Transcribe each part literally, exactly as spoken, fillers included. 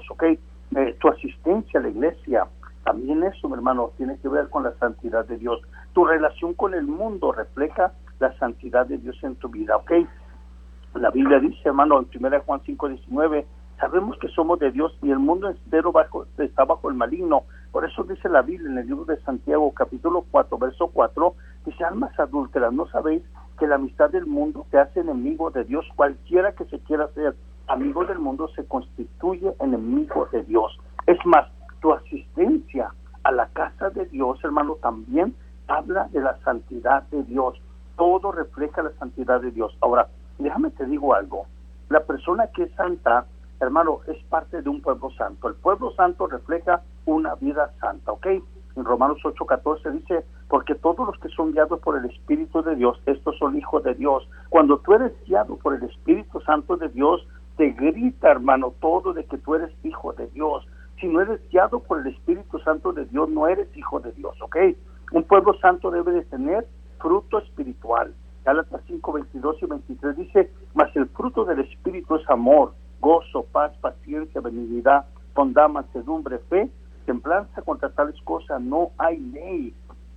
¿ok? Eh, tu asistencia a la iglesia, también eso, mi hermano, tiene que ver con la santidad de Dios. Tu relación con el mundo refleja la santidad de Dios en tu vida, ¿ok? La Biblia dice, hermano, en primera Juan cinco diecinueve, sabemos que somos de Dios y el mundo entero bajo, está bajo el maligno. Por eso dice la Biblia en el libro de Santiago, capítulo cuatro, verso cuatro, dice, almas adúlteras, ¿no sabéis que la amistad del mundo te hace enemigo de Dios? Cualquiera que se quiera hacer amigo del mundo se constituye enemigo de Dios. Es más, tu asistencia a la casa de Dios, hermano, también habla de la santidad de Dios. Todo refleja la santidad de Dios. Ahora, déjame te digo algo. La persona que es santa, hermano, es parte de un pueblo santo. El pueblo santo refleja una vida santa, ¿ok? En Romanos ocho catorce dice, porque todos los que son guiados por el Espíritu de Dios, estos son hijos de Dios. Cuando tú eres guiado por el Espíritu Santo de Dios, te grita, hermano, todo de que tú eres hijo de Dios. Si no eres guiado por el Espíritu Santo de Dios, no eres hijo de Dios, ¿ok? Un pueblo santo debe de tener fruto espiritual. Gálatas cinco, veintidós y veintitrés dice, mas el fruto del Espíritu es amor, gozo, paz, paciencia, benignidad, bondad, mansedumbre, fe, templanza. Contra tales cosas no hay ley.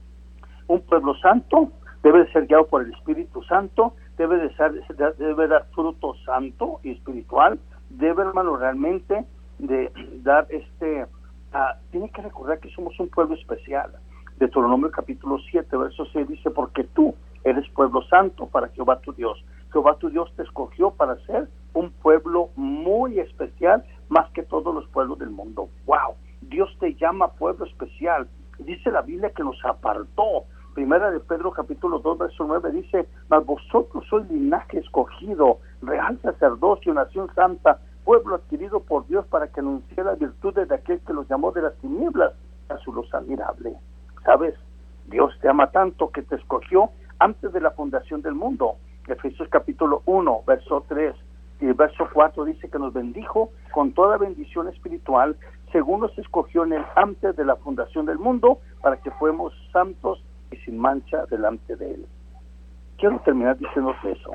Un pueblo santo debe de ser guiado por el Espíritu Santo, debe de ser, debe dar fruto santo y espiritual, debe, hermano, realmente de dar este, uh, tiene que recordar que somos un pueblo especial. Deuteronomio capítulo siete, verso seis dice, porque tú eres pueblo santo para Jehová tu Dios. Jehová tu Dios te escogió para ser un pueblo muy especial, más que todos los pueblos del mundo. ¡Wow! Dios te llama pueblo especial. Dice la Biblia que nos apartó. Primera de Pedro capítulo dos, verso nueve dice, mas vosotros sois linaje escogido, real sacerdocio, nación santa, pueblo adquirido por Dios para que anuncie las virtudes de aquel que los llamó de las tinieblas a su luz admirable. ¿Sabes? Dios te ama tanto que te escogió antes de la fundación del mundo. Efesios capítulo uno, verso tres y el verso cuatro dice que nos bendijo con toda bendición espiritual, según nos escogió en él antes de la fundación del mundo, para que fuéramos santos y sin mancha delante de él. Quiero terminar diciendo eso.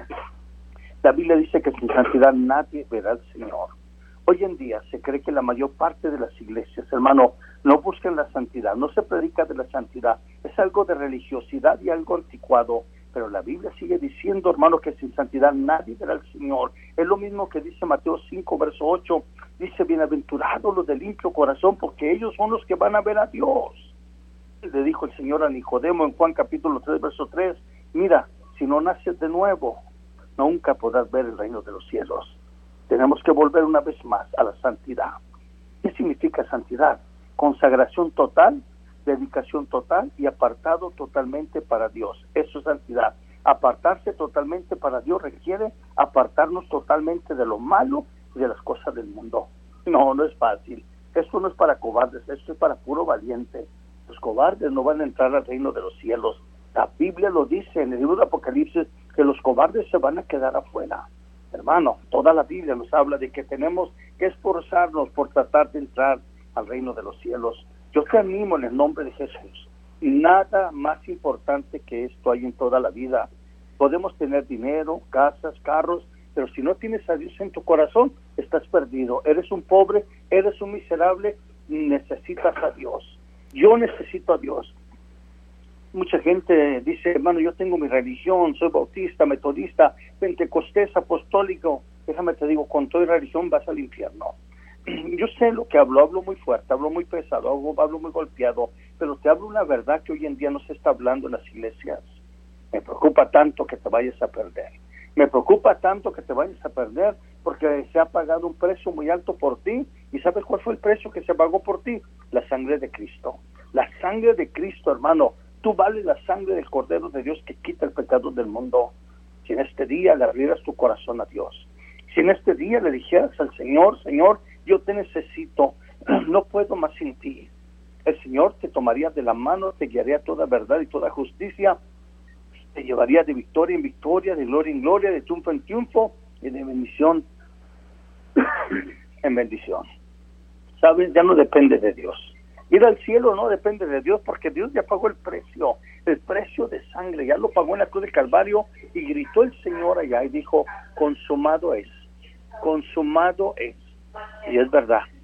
La Biblia dice que sin santidad nadie verá al Señor. Hoy en día se cree que la mayor parte de las iglesias, hermano, no buscan la santidad, no se predica de la santidad, es algo de religiosidad y algo anticuado, pero la Biblia sigue diciendo, hermano, que sin santidad nadie verá al Señor. Es lo mismo que dice Mateo cinco, verso ocho, dice, bienaventurados los de limpio corazón, porque ellos son los que van a ver a Dios. Le dijo el Señor a Nicodemo en Juan capítulo tres, verso tres, mira, si no naces de nuevo, nunca podrás ver el reino de los cielos. Tenemos que volver una vez más a la santidad. ¿Qué significa santidad? Consagración total, dedicación total y apartado totalmente para Dios. Eso es santidad. Apartarse totalmente para Dios requiere apartarnos totalmente de lo malo y de las cosas del mundo. No, no es fácil. Esto no es para cobardes, esto es para puro valiente. Los cobardes no van a entrar al reino de los cielos. La Biblia lo dice en el libro de Apocalipsis, que los cobardes se van a quedar afuera. Hermano, toda la Biblia nos habla de que tenemos que esforzarnos por tratar de entrar al reino de los cielos. Yo te animo en el nombre de Jesús. Nada más importante que esto hay en toda la vida. Podemos tener dinero, casas, carros, pero si no tienes a Dios en tu corazón, estás perdido. Eres un pobre, eres un miserable, necesitas a Dios. Yo necesito a Dios. Mucha gente dice, hermano, yo tengo mi religión, soy bautista, metodista, pentecostés, apostólico. Déjame te digo, con toda religión vas al infierno. Yo sé lo que hablo, hablo muy fuerte, hablo muy pesado, hablo, hablo muy golpeado, pero te hablo una verdad que hoy en día no se está hablando en las iglesias. Me preocupa tanto que te vayas a perder. Me preocupa tanto que te vayas a perder porque se ha pagado un precio muy alto por ti. ¿Y sabes cuál fue el precio que se pagó por ti? La sangre de Cristo. La sangre de Cristo, hermano. Tú vales la sangre del Cordero de Dios que quita el pecado del mundo. Si en este día le abrieras tu corazón a Dios, si en este día le dijeras al Señor, Señor, yo te necesito, no puedo más sin ti, el Señor te tomaría de la mano, te guiaría a toda verdad y toda justicia, te llevaría de victoria en victoria, de gloria en gloria, de triunfo en triunfo y de bendición en bendición. ¿Sabes? Ya no depende de Dios. Ir al cielo no depende de Dios, porque Dios ya pagó el precio, el precio de sangre, ya lo pagó en la cruz del Calvario, y gritó el Señor allá y dijo, consumado es, consumado es. Y es verdad,